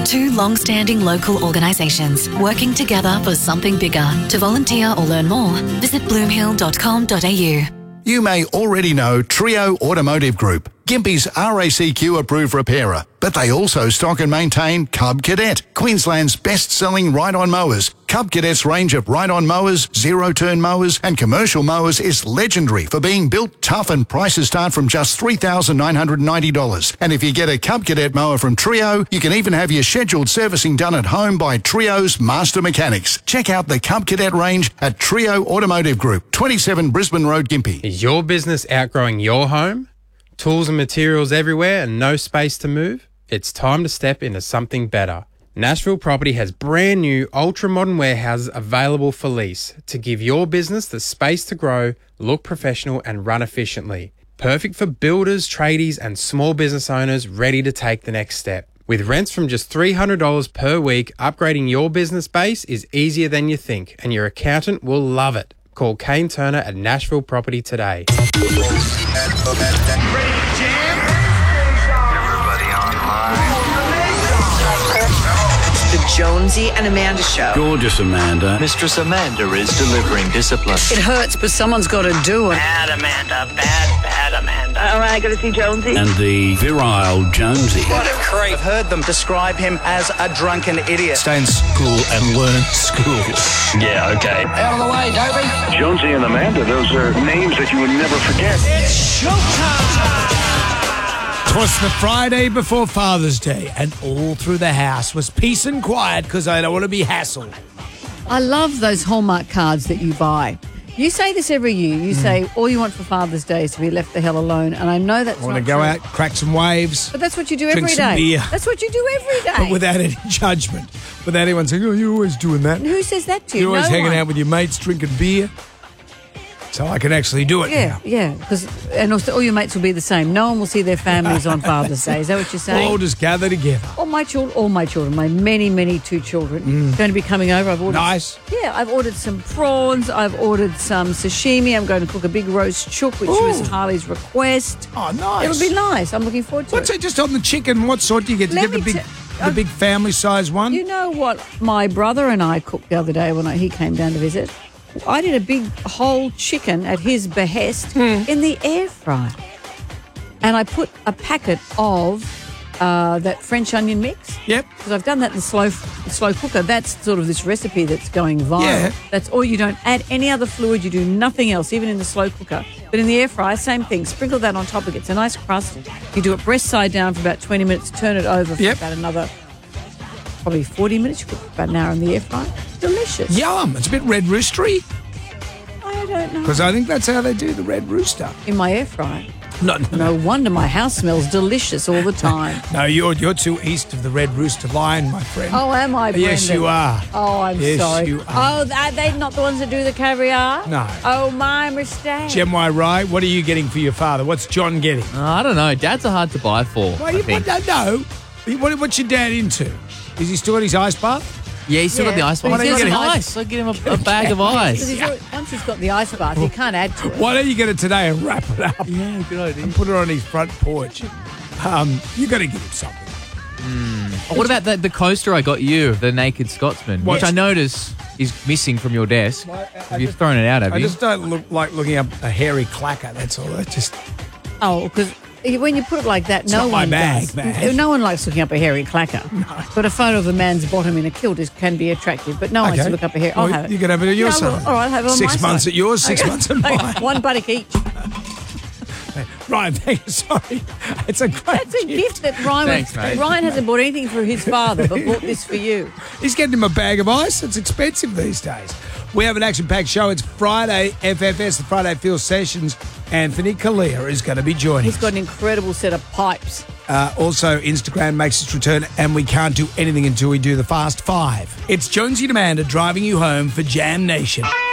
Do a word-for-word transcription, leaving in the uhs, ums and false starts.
Two long-standing local organisations working together for something bigger. To volunteer or learn more, visit bloomhill dot com dot a u. You may already know Trio Automotive Group, Gympie's R A C Q approved repairer, but they also stock and maintain Cub Cadet, Queensland's best-selling ride-on mowers. Cub Cadet's range of ride-on mowers, zero-turn mowers and commercial mowers is legendary for being built tough, and prices start from just three thousand nine hundred ninety dollars. And if you get a Cub Cadet mower from Trio, you can even have your scheduled servicing done at home by Trio's master mechanics. Check out the Cub Cadet range at Trio Automotive Group, twenty-seven Brisbane Road, Gympie. Is your business outgrowing your home? Tools and materials everywhere and no space to move? It's time to step into something better. Nashville Property has brand new ultra-modern warehouses available for lease to give your business the space to grow, look professional and run efficiently. Perfect for builders, tradies and small business owners ready to take the next step. With rents from just three hundred dollars per week, upgrading your business base is easier than you think, and your accountant will love it. Call Kane Turner at Nashville Property today. Ready to jam? Everybody online. The Jonesy and Amanda Show. Gorgeous Amanda. Mistress Amanda is delivering discipline. It hurts, but someone's got to do it. Bad Amanda, bad, bad Amanda. All right, got to see Jonesy. And the virile Jonesy. What a creep. I've heard them describe him as a drunken idiot. Stay in school and learn school. Yeah, okay. Out of the way, Dobie. Jonesy and Amanda, those are names that you would never forget. It's showtime. Twas the Friday before Father's Day, and all through the house was peace and quiet because I don't want to be hassled. I love those Hallmark cards that you buy. You say this every year. You mm. say all you want for Father's Day is to be left the hell alone, and I know that's I want not to go true. out, crack some waves. But that's what you do drink every some day. Beer. That's what you do every day. But without any judgment. Without anyone saying, oh, you're always doing that. And who says that to you? You're always no hanging one. out with your mates, drinking beer. So I can actually do it Yeah, now. yeah. Because and also all your mates will be the same. No one will see their families on Father's Day. Is that what you're saying? We'll all just gather together. All my children, all my children, my many, many two children, Mm. going to be coming over. I've ordered. Nice. Yeah, I've ordered some prawns. I've ordered some sashimi. I'm going to cook a big roast chook, which Ooh. was Harley's request. Oh, nice. It'll be nice. I'm looking forward to What's it. it just on the chicken? What sort do you get? Do you Let get the me big, te- the big family size one? You know what my brother and I cooked the other day when I, he came down to visit? I did a big whole chicken at his behest Mm. in the air fryer. And I put a packet of uh, that French onion mix. Yep. Because I've done that in the slow slow cooker. That's sort of this recipe that's going viral. Yeah. That's all. You don't add any other fluid. You do nothing else, even in the slow cooker. But in the air fryer, same thing. Sprinkle that on top. It gets a nice crust. You do it breast side down for about twenty minutes. Turn it over for Yep. about another probably forty minutes. You cook it about an hour in the air fryer. Delicious. Yum. It's a bit red roostery. I don't know. Because I think that's how they do the red rooster. In my air fryer. No, no, No wonder my house smells delicious all the time. no you're, you're too east of the red rooster line, my friend. Oh, am I, Brendan? Yes, you are. Oh, I'm Yes, sorry. you are. Oh, are they not the ones that do the caviar? No. Oh, my mistake. Gem Y. Rye, what are you getting for your father? What's John getting? Uh, I don't know. Dads are hard to buy for. Well, I you think. don't know. What, what's your dad into? Is he still at his ice bath? Yeah, he's still Yeah, got the ice but box. he's He's got got an ice. I get him a, a bag of Because ice. he's already- once he's got the ice bath, he can't add to it. Why don't you get it today and wrap it up Yeah, good idea. and put it on his front porch? Um, you got to give him something. Oh, what about the, the coaster I got you, the Naked Scotsman, What? which I notice is missing from your desk. I Have you just- thrown it out, have I you? just don't look like looking up a hairy clacker. That's all. It's just Oh, because when you put it like that, no not my one bag, does. man. No one likes looking up a hairy clacker. But a photo of a man's bottom in a kilt is, can be attractive. But no one likes to look up a hair. I'll Well, have it. you can have it at your Yeah, side. well, all right, have it on Six my months side. at yours, six Okay. months at mine. One buttock each. Ryan, thank you. Sorry, it's a great. That's a gift that Ryan. Thanks, was, mate. Ryan hasn't bought anything for his father, but bought this for you. He's getting him a bag of ice. It's expensive these days. We have an action-packed show. It's Friday F F S, the Friday Field Sessions. Anthony Kalia is going to be joining He's us. got an incredible set of pipes. Uh, also, Instagram makes its return, and we can't do anything until we do the Fast Five. It's Jonesy and Amanda driving you home for Jam Nation.